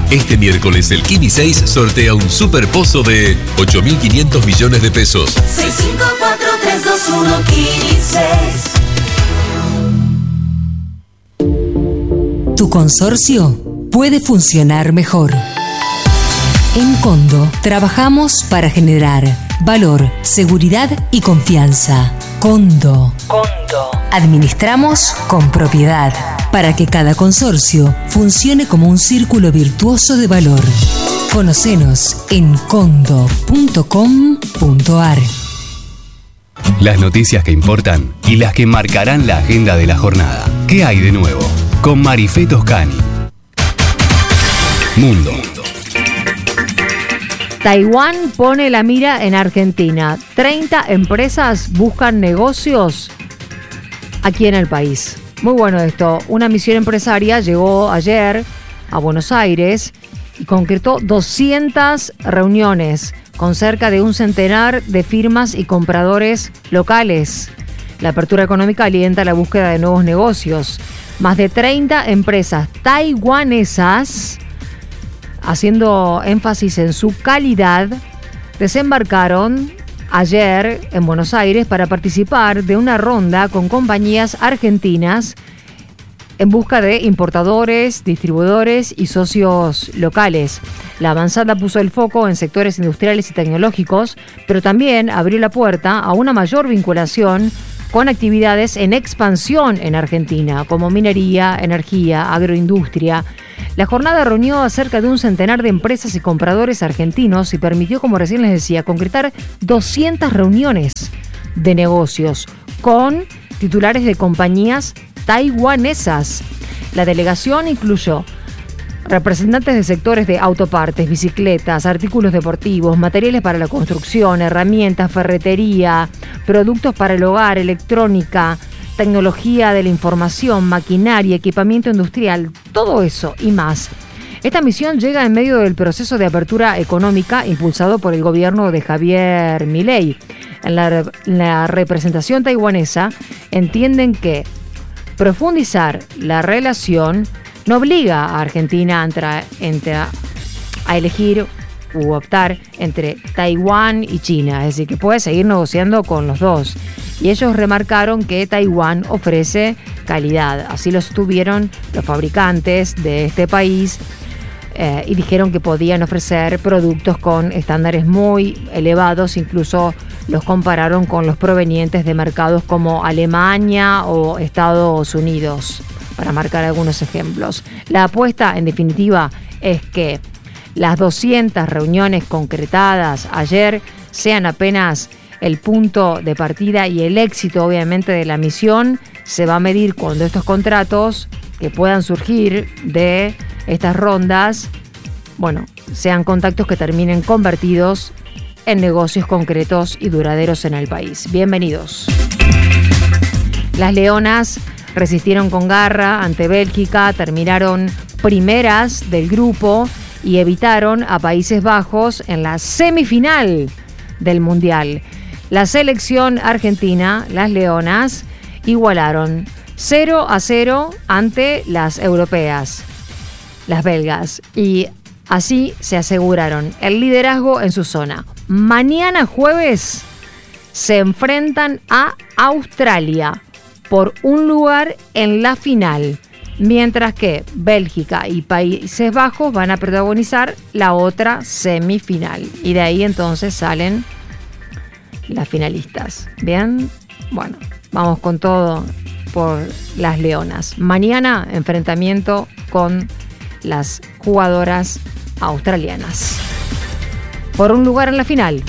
Este miércoles el Kini 6 sortea un superpozo de 8.500 millones de pesos. 654321 Kini 6. Tu consorcio puede funcionar mejor. En Condo trabajamos para generar valor, seguridad y confianza. Condo. Administramos con propiedad para que cada consorcio funcione como un círculo virtuoso de valor. Conocenos en condo.com.ar. Las noticias que importan y las que marcarán la agenda de la jornada. ¿Qué hay de nuevo? Con Marifé Toscani. Mundo. Taiwán pone la mira en Argentina. 30 empresas buscan negocios aquí en el país. Muy bueno esto. Una misión empresaria llegó ayer a Buenos Aires y concretó 200 reuniones con cerca de un centenar de firmas y compradores locales. La apertura económica alienta la búsqueda de nuevos negocios. Más de 30 empresas taiwanesas, haciendo énfasis en su calidad, desembarcaron ayer en Buenos Aires para participar de una ronda con compañías argentinas en busca de importadores, distribuidores y socios locales. La avanzada puso el foco en sectores industriales y tecnológicos, pero también abrió la puerta a una mayor vinculación con actividades en expansión en Argentina, como minería, energía, agroindustria. La jornada reunió a cerca de un centenar de empresas y compradores argentinos y permitió, como recién les decía, concretar 200 reuniones de negocios con titulares de compañías taiwanesas. La delegación incluyó representantes de sectores de autopartes, bicicletas, artículos deportivos, materiales para la construcción, herramientas, ferretería, productos para el hogar, electrónica, tecnología de la información, maquinaria, equipamiento industrial, todo eso y más. Esta misión llega en medio del proceso de apertura económica impulsado por el gobierno de Javier Milei. En la representación taiwanesa entienden que profundizar la relación no obliga a Argentina a elegir u optar entre Taiwán y China, es decir, que puede seguir negociando con los dos. Y ellos remarcaron que Taiwán ofrece calidad, así lo sostuvieron los fabricantes de este país y dijeron que podían ofrecer productos con estándares muy elevados, incluso los compararon con los provenientes de mercados como Alemania o Estados Unidos, para marcar algunos ejemplos. La apuesta, en definitiva, es que las 200 reuniones concretadas ayer sean apenas el punto de partida y el éxito, obviamente, de la misión se va a medir cuando estos contratos que puedan surgir de estas rondas, bueno, sean contactos que terminen convertidos en negocios concretos y duraderos en el país. Bienvenidos. Las Leonas resistieron con garra ante Bélgica, terminaron primeras del grupo y evitaron a Países Bajos en la semifinal del Mundial. La selección argentina, las Leonas, igualaron 0-0 ante las europeas, las belgas, y así se aseguraron el liderazgo en su zona. Mañana jueves se enfrentan a Australia por un lugar en la final, mientras que Bélgica y Países Bajos van a protagonizar la otra semifinal. Y de ahí entonces salen las finalistas. Bien, bueno, vamos con todo por las Leonas. Mañana enfrentamiento con las jugadoras australianas por un lugar en la final.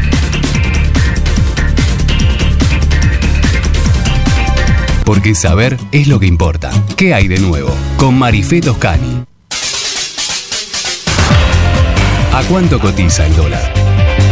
Porque saber es lo que importa. ¿Qué hay de nuevo? Con Marifé Toscani. ¿A cuánto cotiza el dólar?